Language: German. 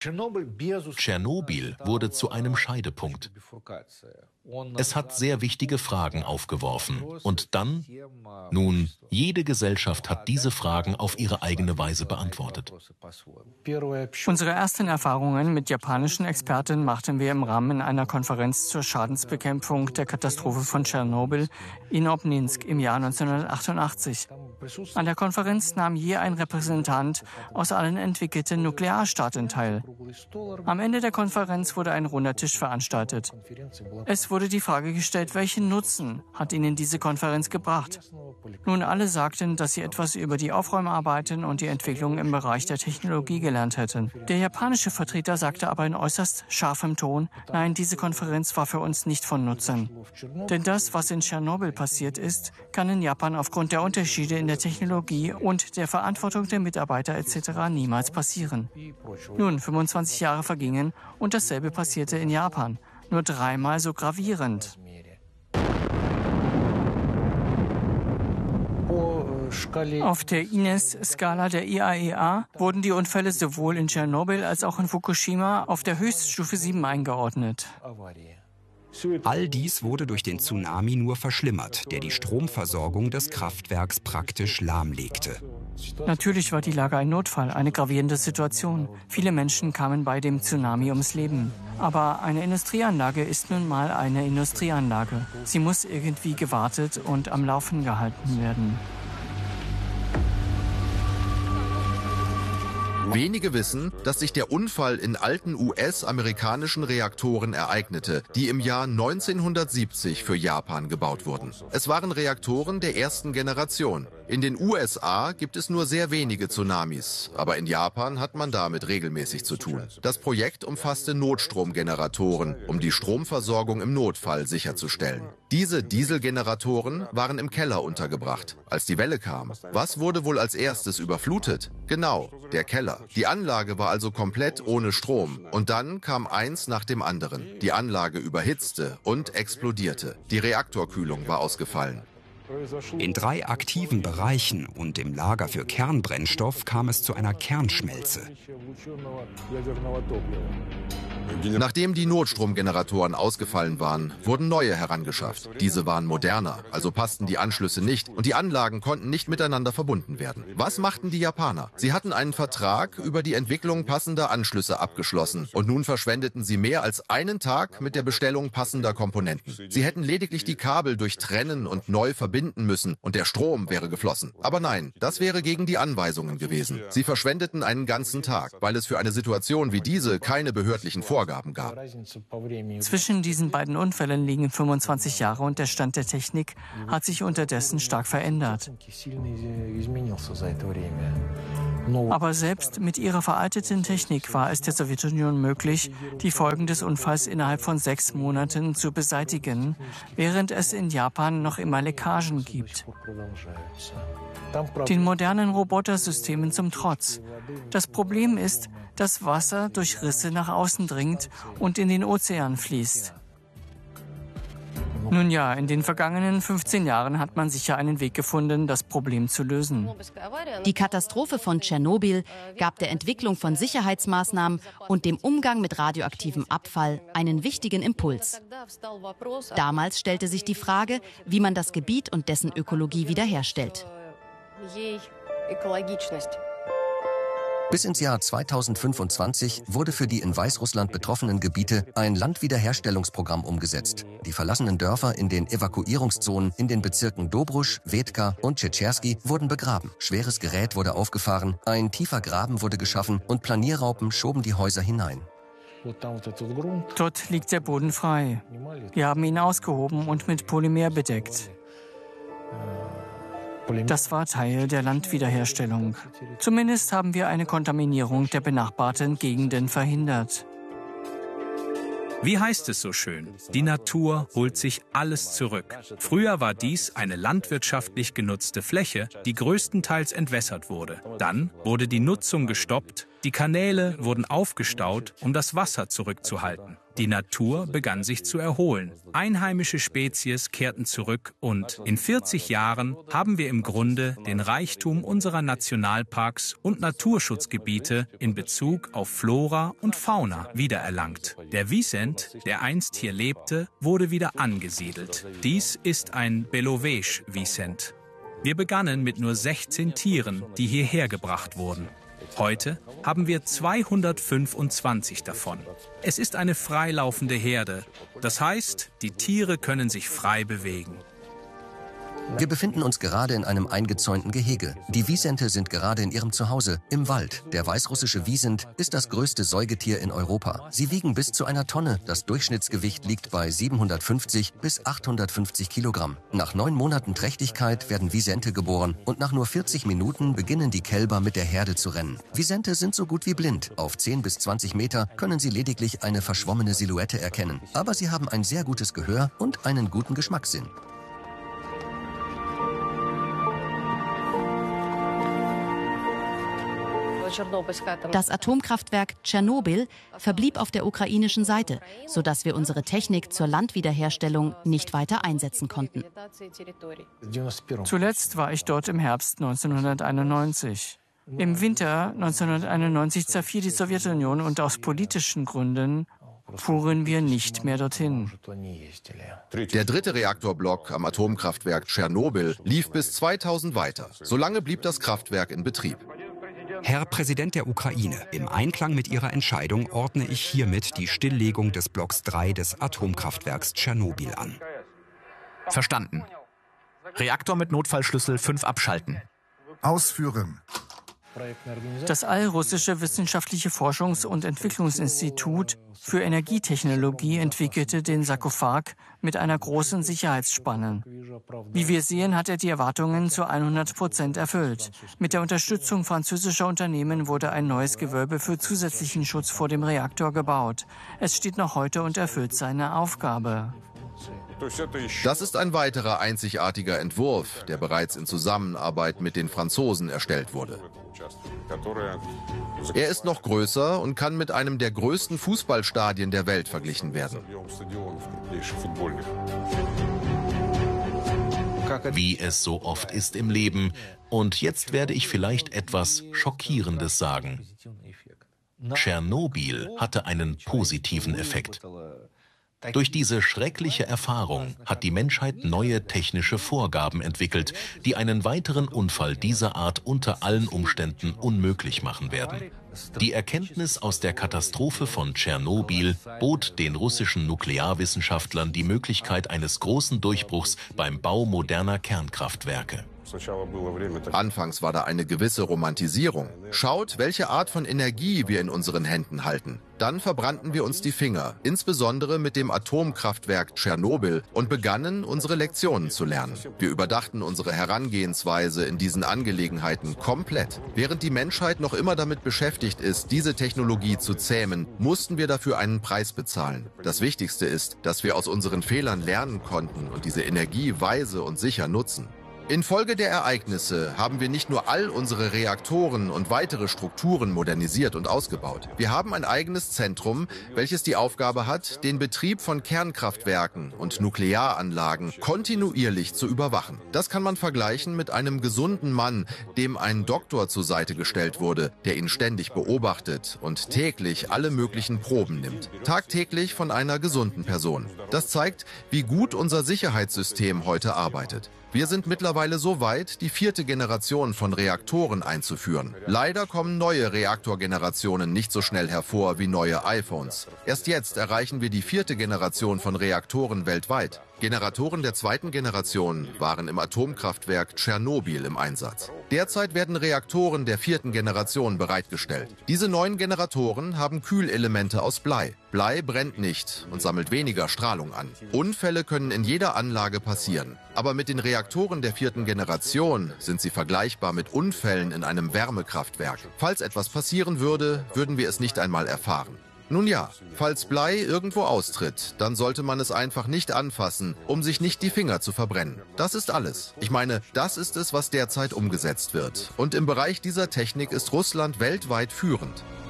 Tschernobyl wurde zu einem Scheidepunkt. Es hat sehr wichtige Fragen aufgeworfen. Und dann? Nun, jede Gesellschaft hat diese Fragen auf ihre eigene Weise beantwortet. Unsere ersten Erfahrungen mit japanischen Experten machten wir im Rahmen einer Konferenz zur Schadensbekämpfung der Katastrophe von Tschernobyl in Obninsk im Jahr 1988. An der Konferenz nahm je ein Repräsentant aus allen entwickelten Nuklearstaaten teil. Am Ende der Konferenz wurde ein runder Tisch veranstaltet. Es wurde die Frage gestellt, welchen Nutzen hat ihnen diese Konferenz gebracht? Nun, alle sagten, dass sie etwas über die Aufräumarbeiten und die Entwicklung im Bereich der Technologie gelernt hätten. Der japanische Vertreter sagte aber in äußerst scharfem Ton, nein, diese Konferenz war für uns nicht von Nutzen. Denn das, was in Tschernobyl passiert ist, kann in Japan aufgrund der Unterschiede in der Technologie und der Verantwortung der Mitarbeiter etc. niemals passieren. Nun, 25 Jahre vergingen und dasselbe passierte in Japan. Nur 3-mal so gravierend. Auf der INES-Skala der IAEA wurden die Unfälle sowohl in Tschernobyl als auch in Fukushima auf der Höchststufe 7 eingeordnet. All dies wurde durch den Tsunami nur verschlimmert, der die Stromversorgung des Kraftwerks praktisch lahmlegte. Natürlich war die Lage ein Notfall, eine gravierende Situation. Viele Menschen kamen bei dem Tsunami ums Leben. Aber eine Industrieanlage ist nun mal eine Industrieanlage. Sie muss irgendwie gewartet und am Laufen gehalten werden. Wenige wissen, dass sich der Unfall in alten US-amerikanischen Reaktoren ereignete, die im Jahr 1970 für Japan gebaut wurden. Es waren Reaktoren der ersten Generation. In den USA gibt es nur sehr wenige Tsunamis, aber in Japan hat man damit regelmäßig zu tun. Das Projekt umfasste Notstromgeneratoren, um die Stromversorgung im Notfall sicherzustellen. Diese Dieselgeneratoren waren im Keller untergebracht. Als die Welle kam, was wurde wohl als erstes überflutet? Genau, der Keller. Die Anlage war also komplett ohne Strom. Und dann kam eins nach dem anderen. Die Anlage überhitzte und explodierte. Die Reaktorkühlung war ausgefallen. In 3 aktiven Bereichen und im Lager für Kernbrennstoff kam es zu einer Kernschmelze. Nachdem die Notstromgeneratoren ausgefallen waren, wurden neue herangeschafft. Diese waren moderner, also passten die Anschlüsse nicht und die Anlagen konnten nicht miteinander verbunden werden. Was machten die Japaner? Sie hatten einen Vertrag über die Entwicklung passender Anschlüsse abgeschlossen und nun verschwendeten sie mehr als einen Tag mit der Bestellung passender Komponenten. Sie hätten lediglich die Kabel durchtrennen und neu verbinden müssen und der Strom wäre geflossen. Aber nein, das wäre gegen die Anweisungen gewesen. Sie verschwendeten einen ganzen Tag, weil es für eine Situation wie diese keine behördlichen Vorgaben gab. Zwischen diesen beiden Unfällen liegen 25 Jahre und der Stand der Technik hat sich unterdessen stark verändert. Aber selbst mit ihrer veralteten Technik war es der Sowjetunion möglich, die Folgen des Unfalls innerhalb von 6 Monaten zu beseitigen, während es in Japan noch immer Leckagen gibt. Den modernen Robotersystemen zum Trotz. Das Problem ist, dass Wasser durch Risse nach außen dringt und in den Ozean fließt. Nun ja, in den vergangenen 15 Jahren hat man sicher einen Weg gefunden, das Problem zu lösen. Die Katastrophe von Tschernobyl gab der Entwicklung von Sicherheitsmaßnahmen und dem Umgang mit radioaktivem Abfall einen wichtigen Impuls. Damals stellte sich die Frage, wie man das Gebiet und dessen Ökologie wiederherstellt. Bis ins Jahr 2025 wurde für die in Weißrussland betroffenen Gebiete ein Landwiederherstellungsprogramm umgesetzt. Die verlassenen Dörfer in den Evakuierungszonen in den Bezirken Dobrusch, Wetka und Tschetschersky wurden begraben. Schweres Gerät wurde aufgefahren, ein tiefer Graben wurde geschaffen und Planierraupen schoben die Häuser hinein. Dort liegt der Boden frei. Wir haben ihn ausgehoben und mit Polymer bedeckt. Das war Teil der Landwiederherstellung. Zumindest haben wir eine Kontaminierung der benachbarten Gegenden verhindert. Wie heißt es so schön? Die Natur holt sich alles zurück. Früher war dies eine landwirtschaftlich genutzte Fläche, die größtenteils entwässert wurde. Dann wurde die Nutzung gestoppt, die Kanäle wurden aufgestaut, um das Wasser zurückzuhalten. Die Natur begann sich zu erholen. Einheimische Spezies kehrten zurück und in 40 Jahren haben wir im Grunde den Reichtum unserer Nationalparks und Naturschutzgebiete in Bezug auf Flora und Fauna wiedererlangt. Der Wisent, der einst hier lebte, wurde wieder angesiedelt. Dies ist ein Belovage-Wisent. Wir begannen mit nur 16 Tieren, die hierher gebracht wurden. Heute haben wir 225 davon. Es ist eine freilaufende Herde. Das heißt, die Tiere können sich frei bewegen. Wir befinden uns gerade in einem eingezäunten Gehege. Die Wisente sind gerade in ihrem Zuhause, im Wald. Der weißrussische Wisent ist das größte Säugetier in Europa. Sie wiegen bis zu einer Tonne. Das Durchschnittsgewicht liegt bei 750 bis 850 Kilogramm. Nach 9 Monaten Trächtigkeit werden Wisente geboren und nach nur 40 Minuten beginnen die Kälber mit der Herde zu rennen. Wisente sind so gut wie blind. Auf 10 bis 20 Meter können sie lediglich eine verschwommene Silhouette erkennen. Aber sie haben ein sehr gutes Gehör und einen guten Geschmackssinn. Das Atomkraftwerk Tschernobyl verblieb auf der ukrainischen Seite, sodass wir unsere Technik zur Landwiederherstellung nicht weiter einsetzen konnten. Zuletzt war ich dort im Herbst 1991. Im Winter 1991 zerfiel die Sowjetunion und aus politischen Gründen fuhren wir nicht mehr dorthin. Der 3. Reaktorblock am Atomkraftwerk Tschernobyl lief bis 2000 weiter. Solange blieb das Kraftwerk in Betrieb. Herr Präsident der Ukraine, im Einklang mit Ihrer Entscheidung ordne ich hiermit die Stilllegung des Blocks 3 des Atomkraftwerks Tschernobyl an. Verstanden. Reaktor mit Notfallschlüssel 5 abschalten. Ausführen. Das Allrussische Wissenschaftliche Forschungs- und Entwicklungsinstitut für Energietechnologie entwickelte den Sarkophag mit einer großen Sicherheitsspanne. Wie wir sehen, hat er die Erwartungen zu 100% erfüllt. Mit der Unterstützung französischer Unternehmen wurde ein neues Gewölbe für zusätzlichen Schutz vor dem Reaktor gebaut. Es steht noch heute und erfüllt seine Aufgabe. Das ist ein weiterer einzigartiger Entwurf, der bereits in Zusammenarbeit mit den Franzosen erstellt wurde. Er ist noch größer und kann mit einem der größten Fußballstadien der Welt verglichen werden. Wie es so oft ist im Leben. Und jetzt werde ich vielleicht etwas Schockierendes sagen. Tschernobyl hatte einen positiven Effekt. Durch diese schreckliche Erfahrung hat die Menschheit neue technische Vorgaben entwickelt, die einen weiteren Unfall dieser Art unter allen Umständen unmöglich machen werden. Die Erkenntnis aus der Katastrophe von Tschernobyl bot den russischen Nuklearwissenschaftlern die Möglichkeit eines großen Durchbruchs beim Bau moderner Kernkraftwerke. Anfangs war da eine gewisse Romantisierung. Schaut, welche Art von Energie wir in unseren Händen halten. Dann verbrannten wir uns die Finger, insbesondere mit dem Atomkraftwerk Tschernobyl, und begannen, unsere Lektionen zu lernen. Wir überdachten unsere Herangehensweise in diesen Angelegenheiten komplett. Während die Menschheit noch immer damit beschäftigt ist, diese Technologie zu zähmen, mussten wir dafür einen Preis bezahlen. Das Wichtigste ist, dass wir aus unseren Fehlern lernen konnten und diese Energie weise und sicher nutzen. Infolge der Ereignisse haben wir nicht nur all unsere Reaktoren und weitere Strukturen modernisiert und ausgebaut. Wir haben ein eigenes Zentrum, welches die Aufgabe hat, den Betrieb von Kernkraftwerken und Nuklearanlagen kontinuierlich zu überwachen. Das kann man vergleichen mit einem gesunden Mann, dem ein Doktor zur Seite gestellt wurde, der ihn ständig beobachtet und täglich alle möglichen Proben nimmt. Tagtäglich von einer gesunden Person. Das zeigt, wie gut unser Sicherheitssystem heute arbeitet. Wir sind mittlerweile so weit, die 4. Generation von Reaktoren einzuführen. Leider kommen neue Reaktorgenerationen nicht so schnell hervor wie neue iPhones. Erst jetzt erreichen wir die 4. Generation von Reaktoren weltweit. Generatoren der 2. Generation waren im Atomkraftwerk Tschernobyl im Einsatz. Derzeit werden Reaktoren der 4. Generation bereitgestellt. Diese neuen Generatoren haben Kühlelemente aus Blei. Blei brennt nicht und sammelt weniger Strahlung an. Unfälle können in jeder Anlage passieren. Aber mit den Reaktoren der 4. Generation sind sie vergleichbar mit Unfällen in einem Wärmekraftwerk. Falls etwas passieren würde, würden wir es nicht einmal erfahren. Nun ja, falls Blei irgendwo austritt, dann sollte man es einfach nicht anfassen, um sich nicht die Finger zu verbrennen. Das ist alles. Ich meine, das ist es, was derzeit umgesetzt wird. Und im Bereich dieser Technik ist Russland weltweit führend.